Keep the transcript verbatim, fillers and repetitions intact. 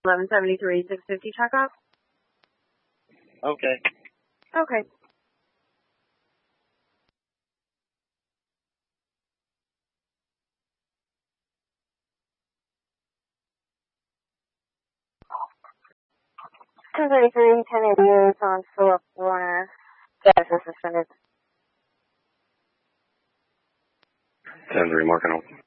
eleven seventy-three, six fifty checkup. Okay. Okay. two thirty-three, ten eighty-eight on Philip Warner. Status is suspended. ten three, marking on.